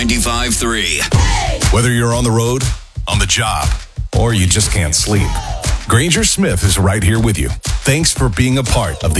95.3. Whether you're on the road, on the job, or you just can't sleep, Granger Smith is right here with you. Thanks for being a part of the